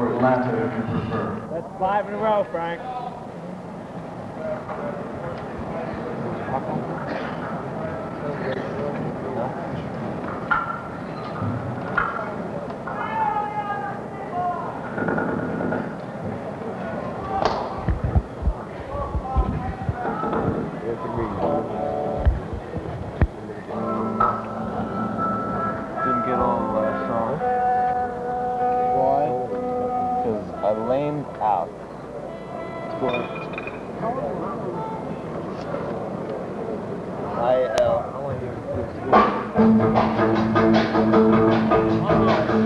or Atlanta if you prefer. That's 5 in a row, Frank. Didn't get on the last song. Why? Because I lamed out. I